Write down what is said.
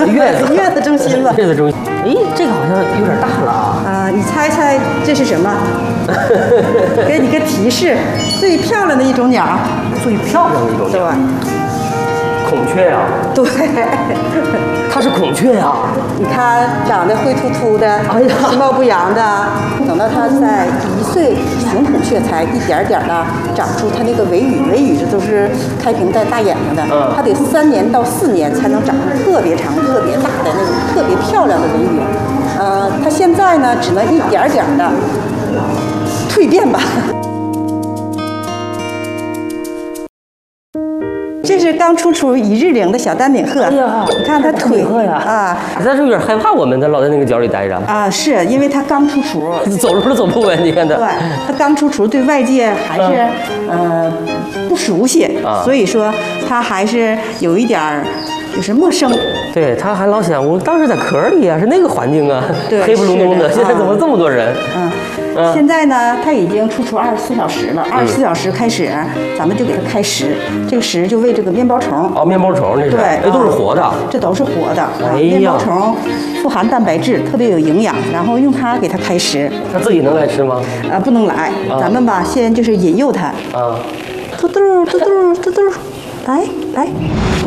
月子中心吧。 月子中心。哎，这个好像有点大了啊。 你猜猜这是什么？给你个提示，最漂亮的一种鸟。 最漂亮的一种鸟。 对。 孔雀呀。 对。 它是孔雀呀。 你看长得灰秃秃的，其貌不扬的。等到它在1岁，雄孔雀才一点点的长出它那个尾羽，尾羽这都是开屏带大眼睛的。它得3年到4年才能长出特别长、特别大的那种特别漂亮的尾羽。它现在呢，只能一点点的蜕变吧。这是刚出1日龄的小丹顶鹤。哎呀，你看它腿啊， 但是有点害怕我们，它老在那个角里待着。 啊，是因为它刚出雏， 走路都走不稳，你看它。 对，它刚出雏，对外界还是不熟悉，所以说它还是有一点儿就是陌生。 对，它还老想，我当时在壳里啊，是那个环境啊，黑不隆咚的，现在怎么这么多人？ 现在呢，它已经出雏24小时了，24小时开始，咱们就给它开食，这个食就喂这个面包虫。 哦，面包虫这是？对，这都是活的。这都是活的。面包虫富含蛋白质，特别有营养，然后用它给它开食。 它自己能来吃吗？ 不能来，咱们吧，先就是引诱它。嘟嘟嘟嘟嘟嘟，来。